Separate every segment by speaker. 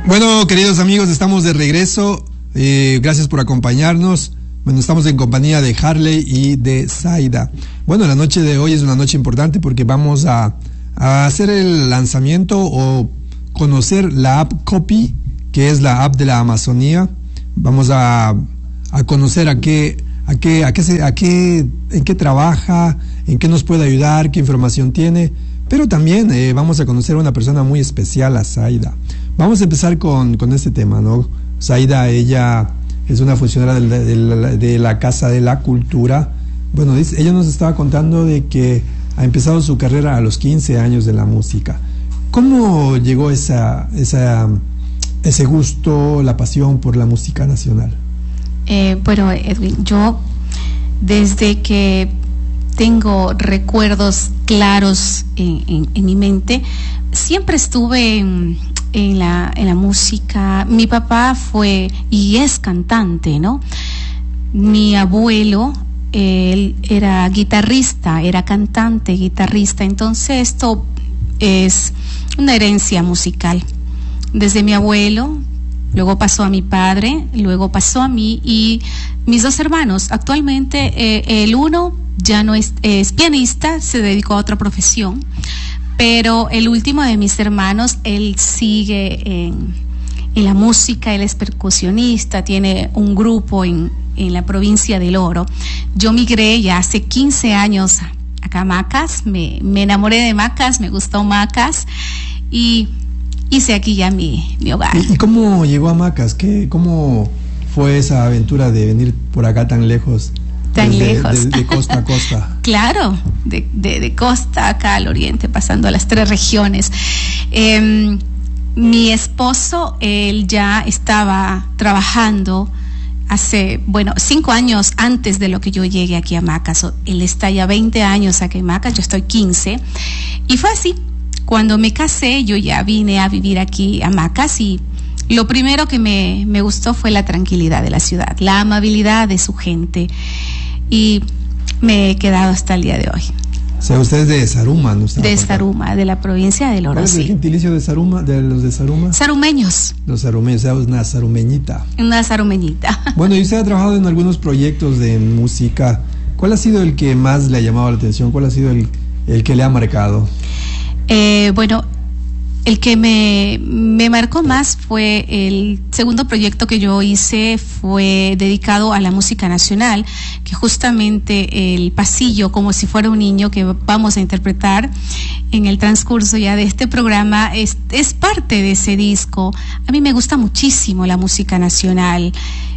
Speaker 1: Bueno, queridos amigos, estamos de regreso. Gracias por acompañarnos. Bueno, estamos en compañía de Harley y de Zaida. Bueno, la noche de hoy es una noche importante porque vamos a hacer el lanzamiento o conocer la app Copy, que es la app de la Amazonía. Vamos a conocer en qué trabaja, en qué nos puede ayudar, qué información tiene. Pero también vamos a conocer a una persona muy especial, a Zaida. Vamos a empezar con este tema, ¿no? Zaida, ella es una funcionaria de la Casa de la Cultura. Bueno, ella nos estaba contando de que ha empezado su carrera a los 15 años de la música. ¿Cómo llegó ese gusto, la pasión por la música nacional?
Speaker 2: Bueno, Edwin, yo desde que tengo recuerdos claros en mi mente, siempre estuve en la música. Mi papá fue y es cantante, ¿no? Mi abuelo, él era guitarrista, era cantante, guitarrista. Entonces esto es una herencia musical. Desde mi abuelo, luego pasó a mi padre, luego pasó a mí y mis dos hermanos. Actualmente el uno ya no es pianista, se dedicó a otra profesión, pero el último de mis hermanos, él sigue en la música, él es percusionista, tiene un grupo en la provincia del Oro. Yo migré ya hace 15 años acá a Macas, me enamoré de Macas, me gustó Macas y hice aquí ya mi hogar.
Speaker 1: ¿Y cómo llegó a Macas? ¿Cómo fue esa aventura de venir por acá tan lejos? De costa a costa.
Speaker 2: Claro, de costa acá al oriente, pasando a las 3 regiones. Mi esposo, él ya estaba trabajando hace, 5 años antes de lo que yo llegué aquí a Macas. Él está ya 20 años aquí en Macas, yo estoy 15. Y fue así. Cuando me casé, yo ya vine a vivir aquí a Macas y lo primero que me gustó fue la tranquilidad de la ciudad, la amabilidad de su gente. Y me he quedado hasta el día de hoy.
Speaker 1: O sea, usted es de Zaruma, ¿no?
Speaker 2: De Zaruma, de la provincia del Oro.
Speaker 1: ¿Cuál es el gentilicio de Zaruma, de los de Zaruma?
Speaker 2: Zarumeños.
Speaker 1: Los zarumeños, o sea, una zarumeñita.
Speaker 2: Una zarumeñita.
Speaker 1: Bueno, y usted ha trabajado en algunos proyectos de música. ¿Cuál ha sido el que más le ha llamado la atención? ¿Cuál ha sido el que le ha marcado?
Speaker 2: El que me marcó más fue el segundo proyecto que yo hice, fue dedicado a la música nacional, que justamente el pasillo, como si fuera un niño que vamos a interpretar en el transcurso ya de este programa, es parte de ese disco. A mí me gusta muchísimo la música nacional,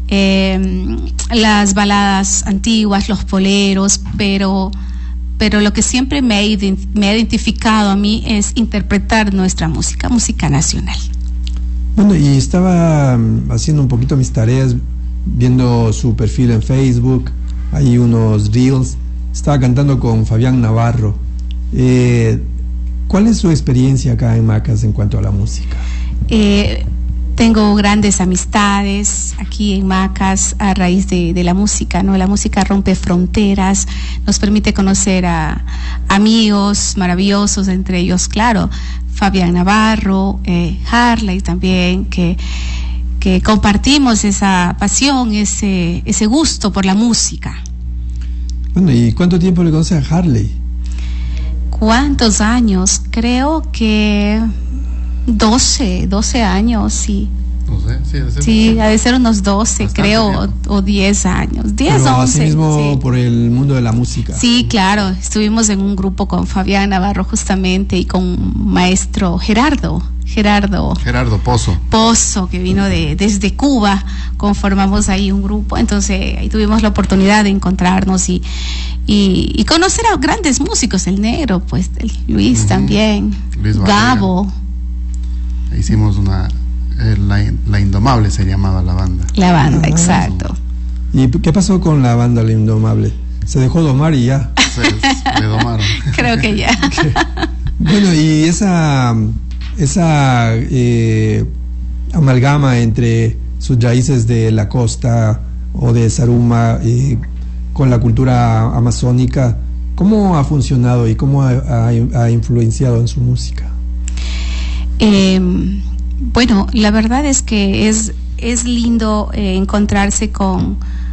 Speaker 2: las baladas antiguas, los boleros, pero lo que siempre me ha identificado a mí es interpretar nuestra música nacional.
Speaker 1: Bueno, y estaba haciendo un poquito mis tareas, viendo su perfil en Facebook, hay unos reels, estaba cantando con Fabián Navarro. ¿Cuál es su experiencia acá en Macas en cuanto a la música?
Speaker 2: Tengo grandes amistades aquí en Macas a raíz de la música, ¿no? La música rompe fronteras, nos permite conocer a amigos maravillosos, entre ellos, claro, Fabián Navarro, Harley también, que compartimos esa pasión, ese gusto por la música.
Speaker 1: Bueno, ¿y cuánto tiempo le conoce a Harley?
Speaker 2: ¿Cuántos años? Creo que 12 años, sí.
Speaker 3: No sé,
Speaker 2: sí, ha de ser unos 12,
Speaker 3: bastante
Speaker 2: creo,
Speaker 3: bien.
Speaker 2: o 10 años. 10,
Speaker 1: pero
Speaker 2: 11.
Speaker 1: Así mismo
Speaker 2: sí.
Speaker 1: Por el mundo de la música.
Speaker 2: Sí, claro. Estuvimos en un grupo con Fabián Navarro justamente y con maestro Gerardo Pozo, que vino desde Cuba. Conformamos ahí un grupo. Entonces ahí tuvimos la oportunidad de encontrarnos y conocer a grandes músicos, el Negro, pues, el Luis también,
Speaker 3: Luis
Speaker 2: Gabo.
Speaker 3: Hicimos la Indomable se llamaba la banda.
Speaker 2: La banda, exacto.
Speaker 1: ¿Y qué pasó con la banda La Indomable? ¿Se dejó domar y ya?
Speaker 3: Se domaron.
Speaker 2: Creo que ya.
Speaker 1: Bueno, y esa amalgama entre sus raíces de la costa o de Zaruma con la cultura amazónica, ¿cómo ha funcionado y cómo ha influenciado en su música?
Speaker 2: Bueno, la verdad es que es lindo encontrarse con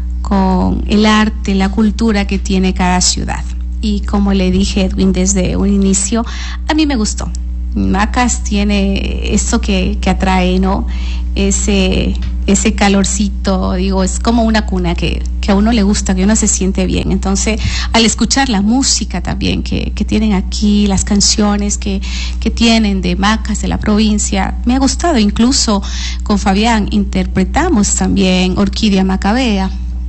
Speaker 2: el arte, la cultura que tiene cada ciudad. Y como le dije, Edwin, desde un inicio, a mí me gustó. Macas tiene eso que atrae, ¿no? Ese calorcito, digo, es como una cuna que a uno le gusta, que uno se siente bien. Entonces, al escuchar la música también que tienen aquí, las canciones que tienen de Macas, de la provincia, me ha gustado. Incluso con Fabián interpretamos también Orquídea Macabea,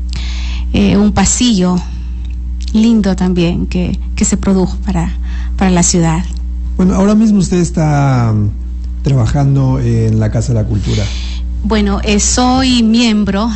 Speaker 2: un pasillo lindo también que se produjo para la ciudad.
Speaker 1: Bueno, ahora mismo usted está trabajando en la Casa de la Cultura.
Speaker 2: Bueno, soy miembro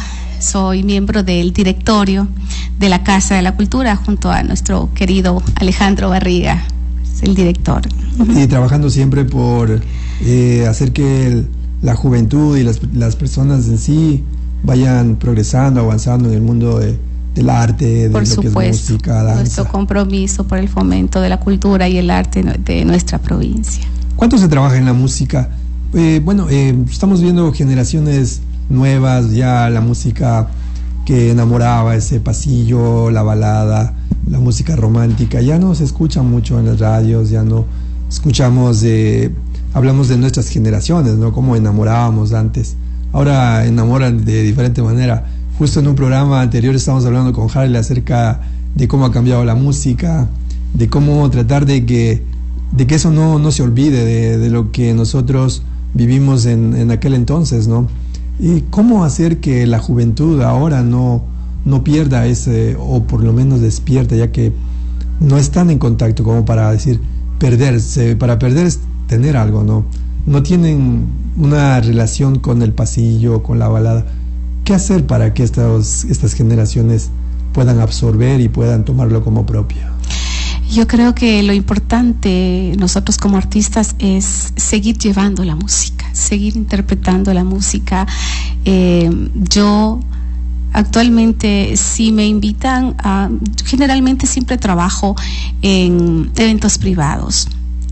Speaker 2: del directorio de la Casa de la Cultura junto a nuestro querido Alejandro Barriga, es el director.
Speaker 1: Y trabajando siempre por hacer que la juventud y las personas en sí vayan progresando, avanzando en el mundo del arte, de
Speaker 2: por
Speaker 1: lo
Speaker 2: supuesto,
Speaker 1: que es música, danza.
Speaker 2: Nuestro compromiso por el fomento de la cultura y el arte de nuestra provincia.
Speaker 1: ¿Cuánto se trabaja en la música? Estamos viendo generaciones nuevas, ya la música que enamoraba, ese pasillo, la balada, la música romántica, ya no se escucha mucho en las radios, ya no escuchamos hablamos de nuestras generaciones, ¿no? Cómo enamorábamos antes. Ahora enamoran de diferente manera. Justo en un programa anterior estábamos hablando con Harley acerca de cómo ha cambiado la música, de cómo tratar de que eso no se olvide de lo que nosotros vivimos en aquel entonces, ¿no? Y cómo hacer que la juventud ahora no pierda o por lo menos despierte, ya que no están en contacto como para decir perderse. Para perder es tener algo, ¿no? No tienen una relación con el pasillo, con la balada. ¿Qué hacer para que estas generaciones puedan absorber y puedan tomarlo como propio?
Speaker 2: Yo creo que lo importante nosotros como artistas es seguir llevando la música, seguir interpretando la música. Yo actualmente, si me invitan generalmente siempre trabajo en eventos privados,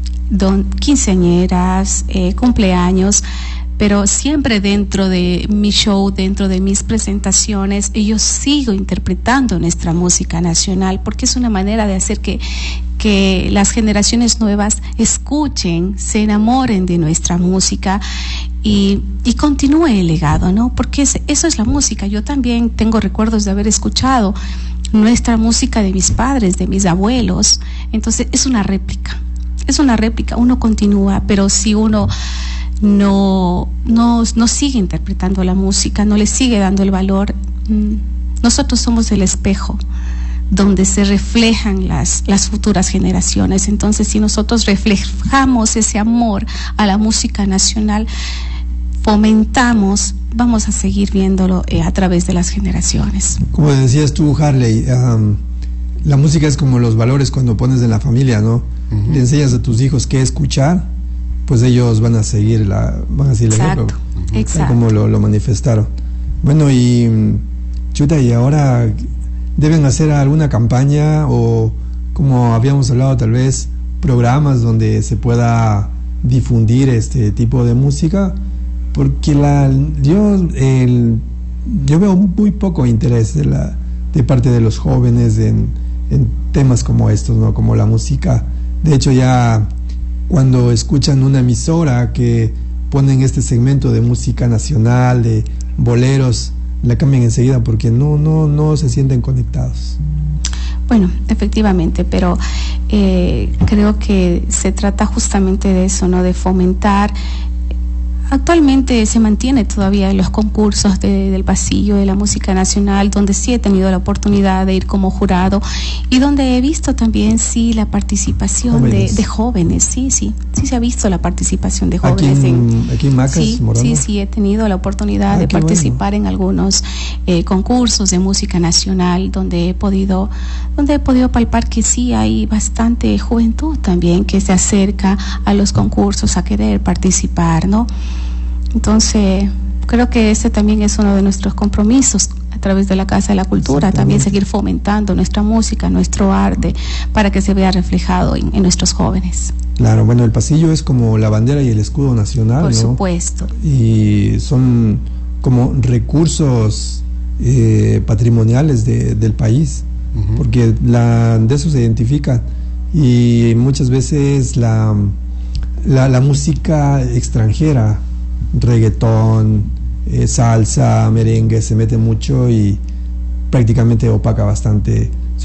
Speaker 2: quinceañeras, cumpleaños, pero siempre dentro de mi show, dentro de mis presentaciones, yo sigo interpretando nuestra música nacional, porque es una manera de hacer que las generaciones nuevas escuchen, se enamoren de nuestra música y continúe el legado, ¿no? Porque eso es la música. Yo también tengo recuerdos de haber escuchado nuestra música de mis padres, de mis abuelos. Entonces es una réplica, uno continúa, pero si uno no sigue interpretando la música, no le sigue dando el valor, nosotros somos el espejo donde se reflejan las futuras generaciones. Entonces, si nosotros reflejamos ese amor a la música nacional, fomentamos, vamos a seguir viéndolo a través de las generaciones. Como
Speaker 1: decías tú, Harley, la música es como los valores cuando pones en la familia, ¿no? Uh-huh. Le enseñas a tus hijos qué escuchar, pues ellos van a seguir el ejemplo. Exacto. Como lo manifestaron. Bueno, y ahora deben hacer alguna campaña o, como habíamos hablado, tal vez programas donde se pueda difundir este tipo de música, porque yo veo muy poco interés de parte de los jóvenes en temas como estos, ¿no? Como la música. De hecho, ya cuando escuchan una emisora que ponen este segmento de música nacional, de boleros, la cambian enseguida porque no se sienten conectados.
Speaker 2: Bueno, efectivamente, pero creo que se trata justamente de eso, ¿no? De fomentar. Actualmente se mantiene todavía los concursos del pasillo de la música nacional, donde sí he tenido la oportunidad de ir como jurado y donde he visto también la participación de jóvenes. Sí se ha visto la participación de jóvenes.
Speaker 1: Aquí en Macas, Morona.
Speaker 2: Sí, he tenido la oportunidad de participar en algunos concursos de música nacional donde he podido palpar que sí hay bastante juventud también que se acerca a los concursos a querer participar, ¿no? Entonces, creo que ese también es uno de nuestros compromisos a través de la Casa de la Cultura, también seguir fomentando nuestra música, nuestro arte, para que se vea reflejado en nuestros jóvenes.
Speaker 1: Claro, bueno, el pasillo es como la bandera y el escudo nacional,
Speaker 2: Por
Speaker 1: ¿no?
Speaker 2: supuesto.
Speaker 1: Y son como recursos patrimoniales del país, porque de eso se identifica. Y muchas veces la música extranjera, reggaetón, salsa, merengue, se mete mucho y prácticamente opaca bastante